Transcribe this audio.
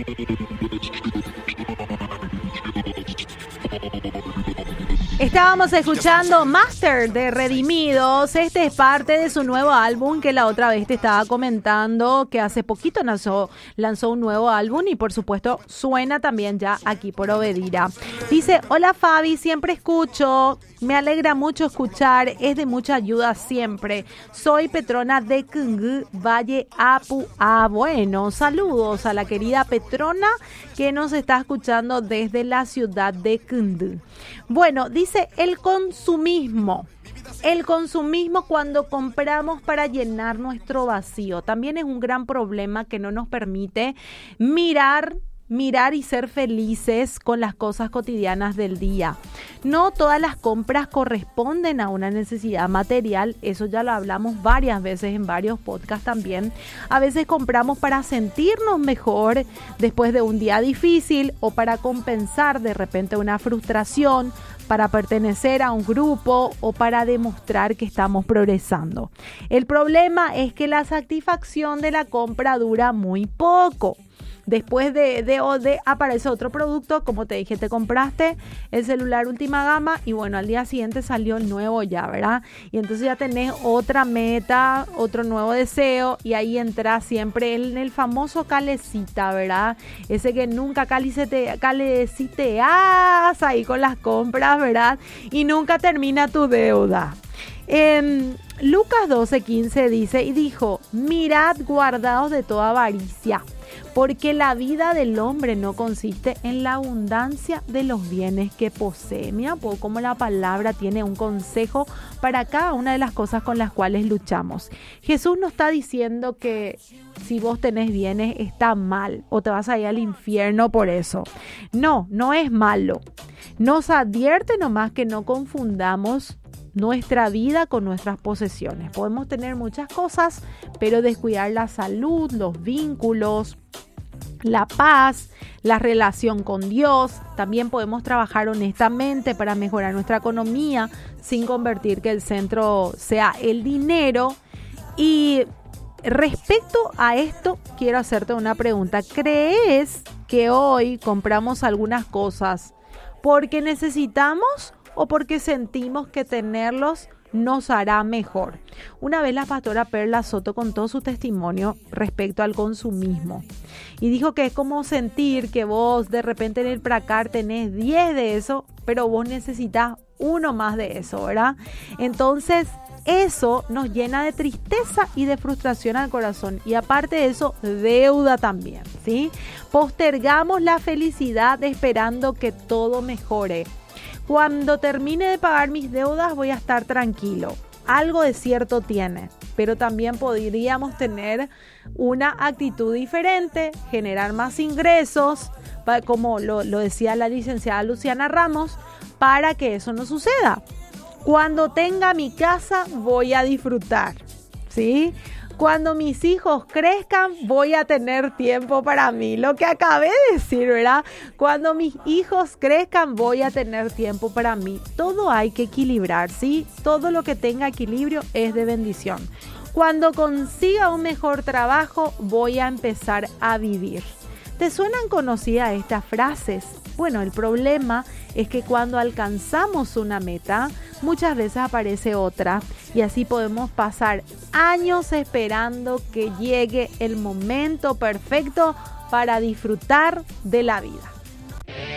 Estábamos escuchando Master de Redimidos. Este es parte de su nuevo álbum que la otra vez te estaba comentando, que hace poquito lanzó un nuevo álbum y por supuesto suena también ya aquí por Obedira. Dice, hola Fabi, siempre escucho, me alegra mucho escuchar, es de mucha ayuda siempre. Soy Petrona de Cungú, Valle Apu. Bueno, saludos a la querida Petrona que nos está escuchando desde la ciudad de Cungú. Bueno, dice el consumismo. El consumismo cuando compramos para llenar nuestro vacío también es un gran problema que no nos permite mirar y ser felices con las cosas cotidianas del día. No todas las compras corresponden a una necesidad material, eso ya lo hablamos varias veces en varios podcasts también. A veces compramos para sentirnos mejor después de un día difícil o para compensar de repente una frustración, para pertenecer a un grupo o para demostrar que estamos progresando. El problema es que la satisfacción de la compra dura muy poco. Después de aparece otro producto, como te dije, te compraste el celular última gama y bueno, al día siguiente salió el nuevo ya, ¿verdad? Y entonces ya tenés otra meta, otro nuevo deseo y ahí entra siempre en el famoso calecita, ¿verdad? Ese que nunca caleciteas ahí con las compras, ¿verdad? Y nunca termina tu deuda. Lucas 12:15 dice y dijo, mirad guardaos de toda avaricia, porque la vida del hombre no consiste en la abundancia de los bienes que posee. Mira, pues como la palabra tiene un consejo para cada una de las cosas con las cuales luchamos. Jesús no está diciendo que si vos tenés bienes está mal o te vas a ir al infierno por eso. No, no es malo. Nos advierte nomás que no confundamos nuestra vida con nuestras posesiones. Podemos tener muchas cosas, pero descuidar la salud, los vínculos, la paz, la relación con Dios. También podemos trabajar honestamente para mejorar nuestra economía sin convertir que el centro sea el dinero. Y respecto a esto, quiero hacerte una pregunta. ¿Crees que hoy compramos algunas cosas porque necesitamos o porque sentimos que tenerlos nos hará mejor? Una vez la pastora Perla Soto contó su testimonio respecto al consumismo y dijo que es como sentir que vos de repente en el Pracar tenés 10 de eso, pero vos necesitas uno más de eso, ¿verdad? Entonces eso nos llena de tristeza y de frustración al corazón y aparte de eso, deuda también, ¿sí? Postergamos la felicidad esperando que todo mejore. Cuando termine de pagar mis deudas voy a estar tranquilo. Algo de cierto tiene, pero también podríamos tener una actitud diferente, generar más ingresos, como lo decía la licenciada Luciana Ramos, para que eso no suceda. Cuando tenga mi casa voy a disfrutar, ¿sí? Cuando mis hijos crezcan, voy a tener tiempo para mí. Lo que acabé de decir, ¿verdad? Cuando mis hijos crezcan, voy a tener tiempo para mí. Todo hay que equilibrar, ¿sí? Todo lo que tenga equilibrio es de bendición. Cuando consiga un mejor trabajo, voy a empezar a vivir. ¿Te suenan conocidas estas frases? Bueno, el problema es que cuando alcanzamos una meta, muchas veces aparece otra y así podemos pasar años esperando que llegue el momento perfecto para disfrutar de la vida.